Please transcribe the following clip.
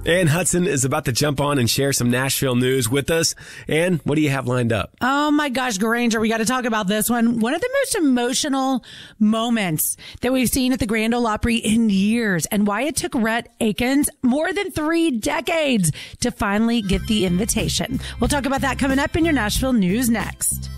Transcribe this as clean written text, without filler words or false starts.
Ann Hudson is about to jump on and share some Nashville news with us. Ann, what do you have lined up? Oh my gosh, Granger, we got to talk about this one. One of the most emotional moments that we've seen at the Grand Ole Opry in years, and why it took Rhett Akins more than 3 decades to finally get the invitation. We'll talk about that coming up in your Nashville news next.